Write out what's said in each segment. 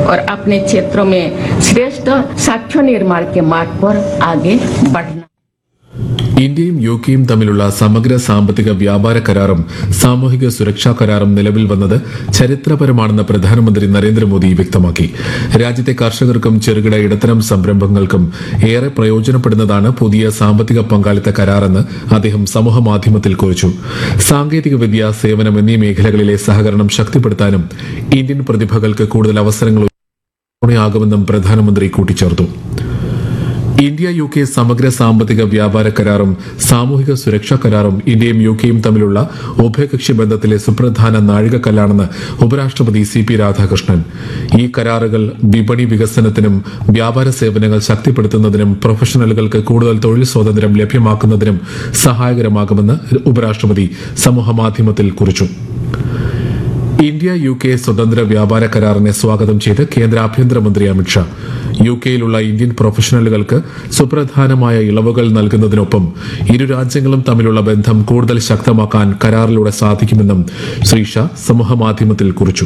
और अपने क्षेत्रों में श्रेष्ठ साक्ष्य निर्माण के मार्ग पर आगे बढ़ना। ഇന്ത്യയും യുകെയും തമ്മിലുള്ള സമഗ്ര സാമ്പത്തിക വ്യാപാര കരാറും സാമൂഹിക സുരക്ഷാ കരാറും നിലവിൽ വന്നത് ചരിത്രപരമാണെന്ന് പ്രധാനമന്ത്രി നരേന്ദ്രമോദി വ്യക്തമാക്കി. രാജ്യത്തെ കർഷകർക്കും ചെറുകിട ഇടത്തരം സംരംഭങ്ങൾക്കും ഏറെ പ്രയോജനപ്പെടുന്നതാണ് പുതിയ സാമ്പത്തിക പങ്കാളിത്ത കരാറെന്ന് അദ്ദേഹം സമൂഹമാധ്യമത്തിൽ കുറിച്ചു. സാങ്കേതികവിദ്യ, സേവനം എന്നീ മേഖലകളിലെ സഹകരണം ശക്തിപ്പെടുത്താനും ഇന്ത്യൻ പ്രതിഭകൾക്ക് കൂടുതൽ അവസരങ്ങൾ ും പ്രധാനമന്ത്രി കൂട്ടിച്ചേർത്തു. ഇന്ത്യ യുകെ സമഗ്ര സാമ്പത്തിക വ്യാപാര കരാറും സാമൂഹിക സുരക്ഷാ കരാറും ഇന്ത്യയും യുകെയും തമ്മിലുള്ള ഉഭയകക്ഷി ബന്ധത്തിലെ സുപ്രധാന നാഴികക്കല്ലാണെന്ന് ഉപരാഷ്ട്രപതി CP രാധാകൃഷ്ണൻ. ഈ കരാറുകൾ വിപണി വികസനത്തിനും വ്യാപാര സേവനങ്ങൾ ശക്തിപ്പെടുത്തുന്നതിനും പ്രൊഫഷണലുകൾക്ക് കൂടുതൽ തൊഴിൽ സ്വാതന്ത്ര്യം ലഭ്യമാക്കുന്നതിനും സഹായകരമാകുമെന്ന് ഉപരാഷ്ട്രപതി സമൂഹമാധ്യമത്തിൽ കുറിച്ചു. ഇന്ത്യ യുകെ സ്വതന്ത്ര വ്യാപാര കരാറിനെ സ്വാഗതം ചെയ്ത് കേന്ദ്ര ആഭ്യന്തരമന്ത്രി അമിത്ഷാ. യുകെയിലുള്ള ഇന്ത്യൻ പ്രൊഫഷണലുകൾക്ക് സുപ്രധാനമായ ഇളവുകൾ നൽകുന്നതിനൊപ്പം ഇരു രാജ്യങ്ങളും തമ്മിലുള്ള ബന്ധം കൂടുതൽ ശക്തമാക്കാൻ കരാറിലൂടെ സാധിക്കുമെന്നും ശ്രീ ഷാ സമൂഹമാധ്യമത്തിൽ കുറിച്ചു.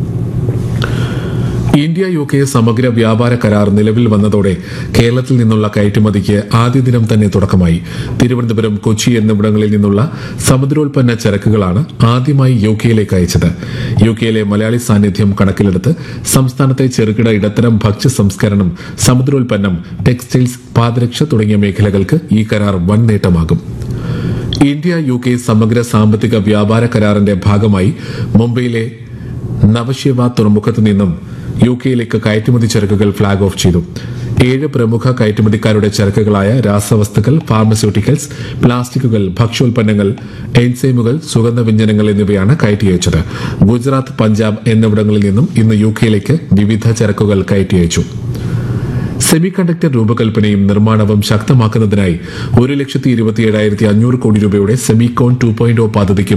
ഇന്ത്യ യുകെ സമഗ്ര വ്യാപാര കരാർ നിലവിൽ വന്നതോടെ കേരളത്തിൽ നിന്നുള്ള കയറ്റുമതിക്ക് ആദ്യ ദിനം തന്നെ തുടക്കമായി. തിരുവനന്തപുരം, കൊച്ചി എന്നിവിടങ്ങളിൽ നിന്നുള്ള സമുദ്രോൽപ്പന്ന ചരക്കുകളാണ് ആദ്യമായി യുകെയിലേക്ക് അയച്ചത്. യുകെയിലെ മലയാളി സാന്നിധ്യം കണക്കിലെടുത്ത് സംസ്ഥാനത്തെ ചെറുകിട ഇടത്തരം ഭക്ഷ്യ സംസ്കരണം, സമുദ്രോൽപ്പന്നം, ടെക്സ്റ്റൈൽസ്, പാദരക്ഷ തുടങ്ങിയ മേഖലകൾക്ക് ഈ കരാർ വൻ നേട്ടമാകും. ഇന്ത്യ യുകെ സമഗ്ര സാമ്പത്തിക വ്യാപാര കരാറിന്റെ ഭാഗമായി മുംബൈയിലെ നവശേവ തുറമുഖത്ത് നിന്നും യുകെയിലേക്ക് കയറ്റുമതി ചരക്കുകൾ ഫ്ളാഗ് ഓഫ് ചെയ്തു. 7 പ്രമുഖ കയറ്റുമതിക്കാരുടെ ചരക്കുകളായ രാസവസ്തുക്കൾ, ഫാർമസ്യൂട്ടിക്കൽസ്, പ്ലാസ്റ്റിക്കുകൾ, ഭക്ഷ്യോൽപ്പന്നങ്ങൾ, എൻസൈമുകൾ, സുഗന്ധവ്യഞ്ജനങ്ങൾ എന്നിവയാണ് കയറ്റി അയച്ചത്. ഗുജറാത്ത്, പഞ്ചാബ് എന്നിവിടങ്ങളിൽ നിന്നും ഇന്ന് യുകെയിലേക്ക് വിവിധ ചരക്കുകൾ കയറ്റി അയച്ചു. സെമി കണ്ടക്ടർ രൂപകൽപ്പനയും നിർമ്മാണവും ശക്തമാക്കുന്നതിനായി 1,27,500 കോടി രൂപയുടെ സെമികോൺ 2.0 പദ്ധതിക്ക്